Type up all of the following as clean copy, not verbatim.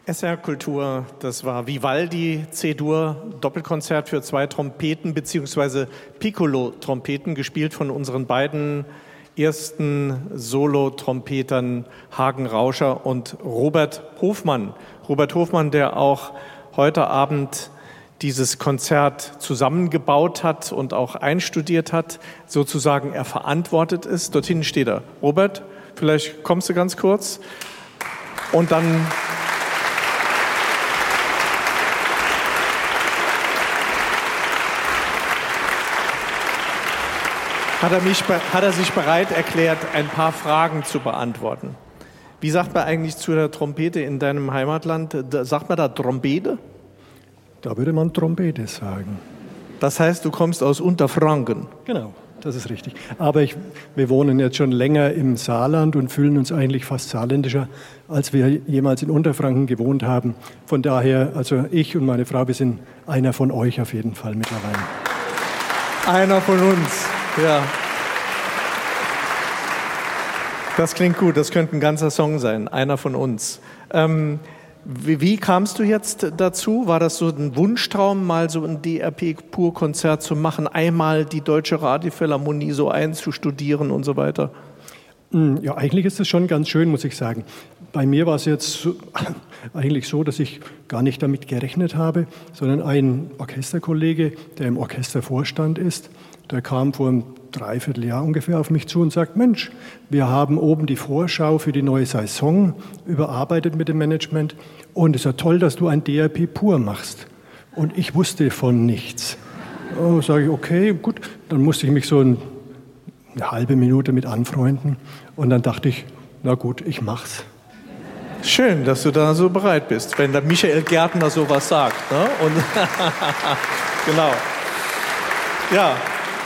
SR Kultur, das war Vivaldi C-Dur, Doppelkonzert für 2 Trompeten bzw. Piccolo-Trompeten, gespielt von unseren beiden ersten Solo-Trompetern Hagen Rauscher und Robert Hofmann. Robert Hofmann, der auch heute Abend dieses Konzert zusammengebaut hat und auch einstudiert hat, sozusagen er verantwortet ist. Dort hinten steht er. Robert, vielleicht kommst du ganz kurz und dann... Hat er sich bereit erklärt, ein paar Fragen zu beantworten. Wie sagt man eigentlich zu der Trompete in deinem Heimatland? Sagt man da Trompete? Da würde man Trompete sagen. Das heißt, du kommst aus Unterfranken? Genau, das ist richtig. Aber wir wohnen jetzt schon länger im Saarland und fühlen uns eigentlich fast saarländischer, als wir jemals in Unterfranken gewohnt haben. Von daher, also ich und meine Frau, wir sind einer von euch auf jeden Fall mittlerweile. Einer von uns. Ja. Das klingt gut, das könnte ein ganzer Song sein, einer von uns. Wie kamst du jetzt dazu? War das so ein Wunschtraum, mal so ein DRP-Pur-Konzert zu machen, einmal die Deutsche Radiophilharmonie so einzustudieren und so weiter? Ja, eigentlich ist es schon ganz schön, muss ich sagen. Bei mir war es jetzt eigentlich so, dass ich gar nicht damit gerechnet habe, sondern ein Orchesterkollege, der im Orchestervorstand ist, der kam vor einem Dreivierteljahr ungefähr auf mich zu und sagt, Mensch, wir haben oben die Vorschau für die neue Saison überarbeitet mit dem Management und es ist ja toll, dass du ein DRP pur machst. Und ich wusste von nichts. Oh, sage ich, okay, gut. Dann musste ich mich so eine halbe Minute mit anfreunden und dann dachte ich, na gut, ich mach's. Schön, dass du da so bereit bist, wenn der Michael Gärtner sowas sagt. Ne? Und genau. Ja.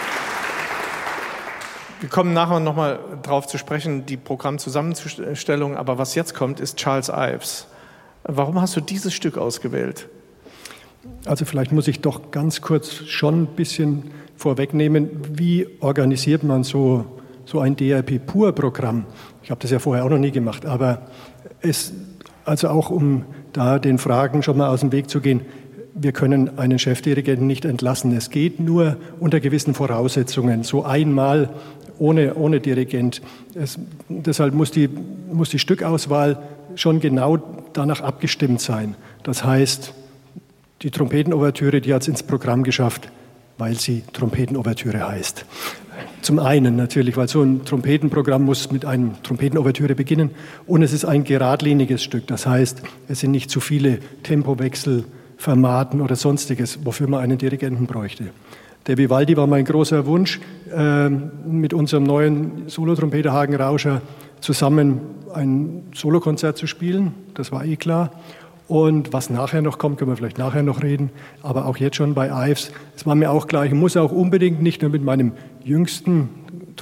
Wir kommen nachher nochmal drauf zu sprechen, die Programmzusammenstellung. Aber was jetzt kommt, ist Charles Ives. Warum hast du dieses Stück ausgewählt? Also vielleicht muss ich doch ganz kurz schon ein bisschen vorwegnehmen, wie organisiert man so ein DRP-Pur-Programm? Ich habe das ja vorher auch noch nie gemacht, aber also auch um da den Fragen schon mal aus dem Weg zu gehen, wir können einen Chefdirigenten nicht entlassen. Es geht nur unter gewissen Voraussetzungen, so einmal ohne Dirigent. Deshalb muss die Stückauswahl schon genau danach abgestimmt sein. Das heißt, die Trompetenouvertüre, die hat es ins Programm geschafft, weil sie Trompetenouvertüre heißt. Zum einen natürlich, weil so ein Trompetenprogramm muss mit einem Trompetenouvertüre beginnen und es ist ein geradliniges Stück. Das heißt, es sind nicht zu viele Tempowechsel, Fermaten oder Sonstiges, wofür man einen Dirigenten bräuchte. Der Vivaldi war mein großer Wunsch, mit unserem neuen Solotrompeter Hagen Rauscher zusammen ein Solokonzert zu spielen. Das war eh klar. Und was nachher noch kommt, können wir vielleicht nachher noch reden, aber auch jetzt schon bei Ives, es war mir auch klar, ich muss auch unbedingt nicht nur mit meinem jüngsten